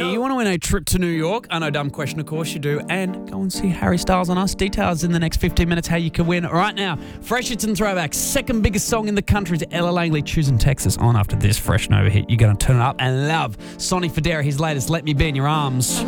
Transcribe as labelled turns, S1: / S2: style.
S1: You want to win a trip to New York? I know, dumb question, of course you do. And go and see Harry Styles on Us. Details in the next 15 minutes how you can win. Right now, Fresh Hits and Throwbacks. Second biggest song in the country is Ella Langley, Choosing Texas. On after this Fresh Nova hit. You're going to turn it up and love Sonny Fodera, his latest, Let Me Be in Your Arms.